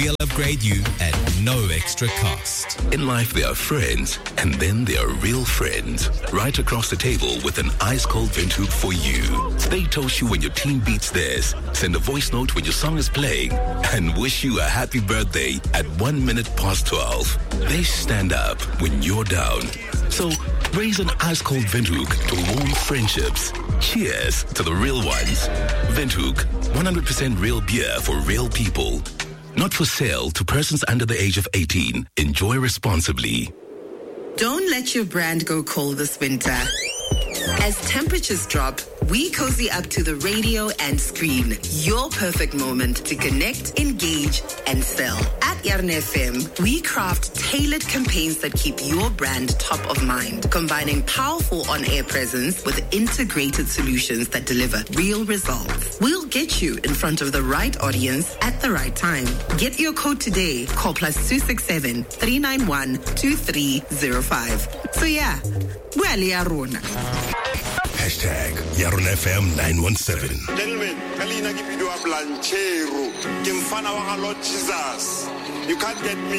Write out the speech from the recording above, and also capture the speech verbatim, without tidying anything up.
We'll upgrade you at no extra cost. In life, there are friends, and then there are real friends. Right across the table with an ice-cold Windhoek for you. They toast you when your team beats theirs, send a voice note when your song is playing, and wish you a happy birthday at one minute past twelve. They stand up when you're down. So, raise an ice-cold Windhoek to warm friendships. Cheers to the real ones. Windhoek, one hundred percent real beer for real people. Not for sale to persons under the age of eighteen. Enjoy responsibly. Don't let your brand go cold this winter. As temperatures drop, we cozy up to the radio and screen. Your perfect moment to connect, engage, and sell. At Yarn F M, we craft tailored campaigns that keep your brand top of mind, combining powerful on-air presence with integrated solutions that deliver real results. We'll get you in front of the right audience at the right time. Get your code today. Call plus two six seven, three nine one, two three zero five. So yeah, well, Yarona. Hashtag Yarn F M nine one seven. Gentlemen, Kalina Gipido Blanchero, Kimfana Lord Jesus. You can't get me.